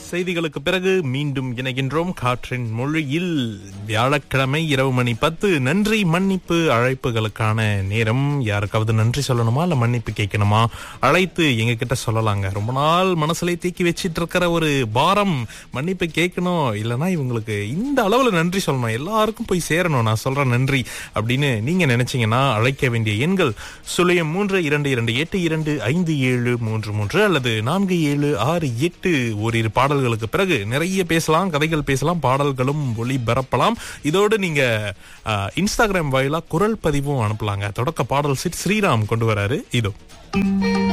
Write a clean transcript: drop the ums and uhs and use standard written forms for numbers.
செய்திகளுக்கு பிறகு மீண்டும் இணைகின்றோம் காற்றின் மொழியில். வியாழக்கிழமை இரவு மணி 10. நன்றி மன்னிப்பு அழைப்புகளுக்கான நேரம். யாருக்காவது நன்றி சொல்லணுமா இல்ல மன்னிப்பு கேட்கணுமா அழைத்து எங்க கிட்ட சொல்லலாங்க. ரொம்ப நாள் மனசுல தீக்கி வச்சிட்டு இருக்கிற ஒரு பாரம் மன்னிப்பு கேட்கணும், இல்லனா இவங்களுக்கு இந்த அளவுல நன்றி சொல்லணும், எல்லாருக்கும் போய் சேரணும் நான் சொல்றேன் நன்றி அப்படின்னு நீங்க நினைச்சீங்கன்னா அழைக்க வேண்டிய எண்கள் 0322282533 அல்லது 4768. ஓரிரு பாடல்களுக்கு பிறகு நிறைய பேசலாம், கதைகள் பேசலாம், பாடல்களும் ஒளிபரப்பலாம். இதோடு நீங்க இன்ஸ்டாகிராம் வாயிலா குரல் பதிவும் அனுப்பலாங்க. தொடக்க பாடல் ஸ்ரீராம் கொண்டு வராரு இதோ.